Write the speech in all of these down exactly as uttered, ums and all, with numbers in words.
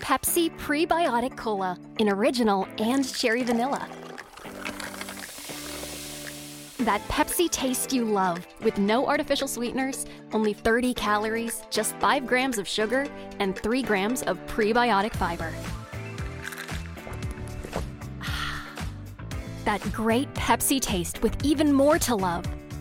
Pepsi Prebiotic Cola in original and cherry vanilla. That Pepsi taste you love, with no artificial sweeteners, only thirty calories, just five grams of sugar, and three grams of prebiotic fiber. That great Pepsi taste with even more to love.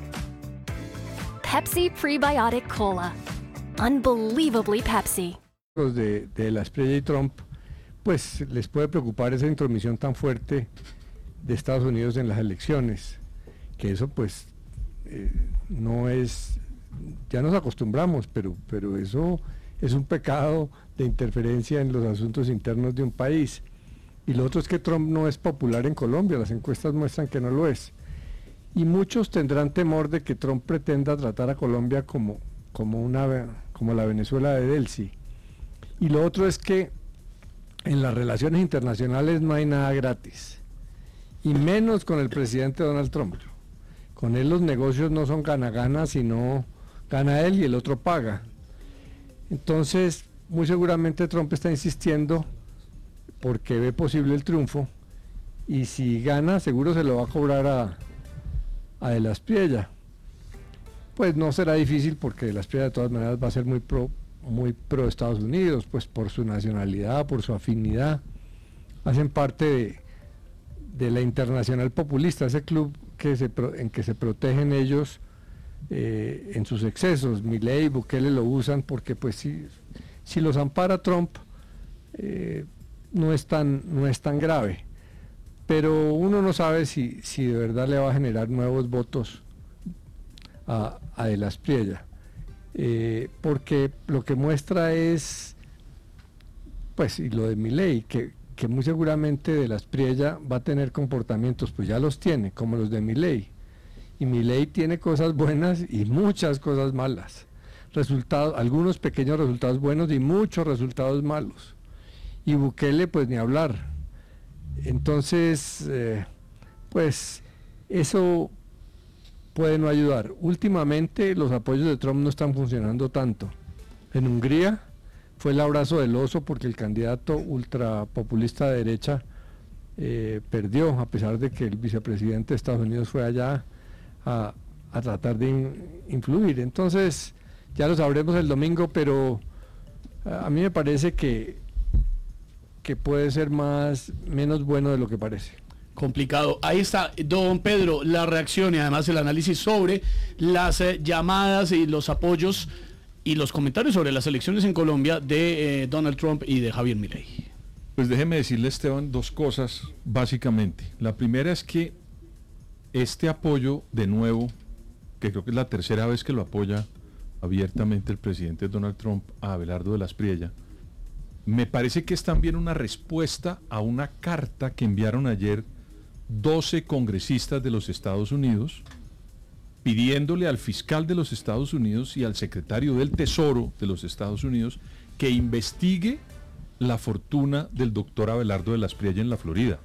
Pepsi Prebiotic Cola. Unbelievably Pepsi. Los de, de la Espriella y Trump, pues les puede preocupar esa intromisión tan fuerte de Estados Unidos en las elecciones, que eso pues eh, no es, ya nos acostumbramos, pero, pero eso es un pecado de interferencia en los asuntos internos de un país. Y lo otro es que Trump no es popular en Colombia, las encuestas muestran que no lo es. Y muchos tendrán temor de que Trump pretenda tratar a Colombia como, como, una, como la Venezuela de Delcy. Y lo otro es que en las relaciones internacionales no hay nada gratis, y menos con el presidente Donald Trump. Con él los negocios no son gana-gana, sino gana él y el otro paga. Entonces, muy seguramente Trump está insistiendo porque ve posible el triunfo, y si gana, seguro se lo va a cobrar a, a De la Espriella. Pues no será difícil, porque De la Espriella de todas maneras va a ser muy pro muy pro Estados Unidos, pues por su nacionalidad, por su afinidad. Hacen parte de, de la Internacional Populista, ese club que se, en que se protegen ellos eh, en sus excesos. Milei y Bukele lo usan porque pues si, si los ampara Trump eh, no es tan, no es tan grave, pero uno no sabe si, si de verdad le va a generar nuevos votos a, a De la Espriella. Eh, porque lo que muestra es, pues, y lo de Milei, que, que muy seguramente De la Espriella va a tener comportamientos, pues ya los tiene, como los de Milei. Y Milei tiene cosas buenas y muchas cosas malas. Resultados, algunos pequeños resultados buenos y muchos resultados malos. Y Bukele, pues ni hablar. Entonces, eh, pues, eso puede no ayudar. Últimamente los apoyos de Trump no están funcionando tanto. En Hungría fue el abrazo del oso porque el candidato ultrapopulista de derecha eh, perdió, a pesar de que el vicepresidente de Estados Unidos fue allá a, a tratar de in, influir. Entonces, ya lo sabremos el domingo, pero a mí me parece que, que puede ser más, menos bueno de lo que parece. Complicado. Ahí está, don Pedro, la reacción y además el análisis sobre las eh, llamadas y los apoyos y los comentarios sobre las elecciones en Colombia de eh, Donald Trump y de Javier Milei. Pues déjeme decirle, Esteban, dos cosas básicamente. La primera es que este apoyo, de nuevo, que creo que es la tercera vez que lo apoya abiertamente el presidente Donald Trump a Abelardo de la Espriella, me parece que es también una respuesta a una carta que enviaron ayer doce congresistas de los Estados Unidos pidiéndole al fiscal de los Estados Unidos y al secretario del Tesoro de los Estados Unidos que investigue la fortuna del doctor Abelardo de la Espriella en la Florida.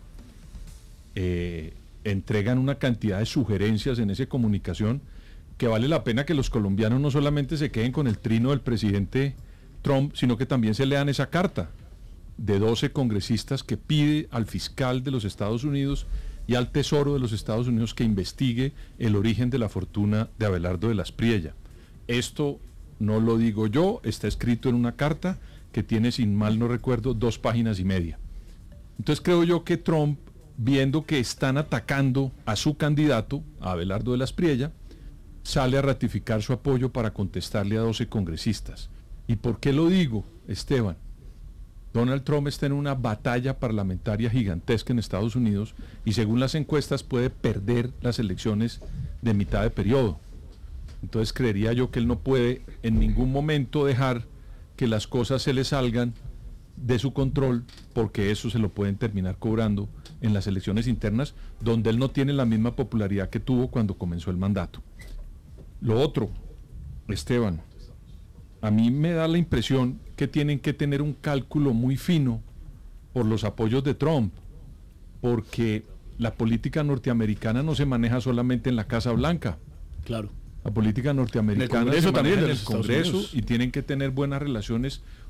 Eh, entregan una cantidad de sugerencias en esa comunicación que vale la pena que los colombianos no solamente se queden con el trino del presidente Trump, sino que también se lean esa carta de doce congresistas que pide al fiscal de los Estados Unidos y al Tesoro de los Estados Unidos que investigue el origen de la fortuna de Abelardo de la Espriella. Esto no lo digo yo, está escrito en una carta que tiene, sin mal no recuerdo, dos páginas y media. Entonces creo yo que Trump, viendo que están atacando a su candidato, a Abelardo de la Espriella, sale a ratificar su apoyo para contestarle a doce congresistas. ¿Y por qué lo digo, Esteban? Donald Trump está en una batalla parlamentaria gigantesca en Estados Unidos y según las encuestas puede perder las elecciones de mitad de periodo. Entonces creería yo que él no puede en ningún momento dejar que las cosas se le salgan de su control, porque eso se lo pueden terminar cobrando en las elecciones internas, donde él no tiene la misma popularidad que tuvo cuando comenzó el mandato. Lo otro, Esteban, a mí me da la impresión que tienen que tener un cálculo muy fino por los apoyos de Trump, porque la política norteamericana no se maneja solamente en la Casa Blanca. Claro. La política norteamericana se se maneja también en en el los Estados Congreso Unidos. Y tienen que tener buenas relaciones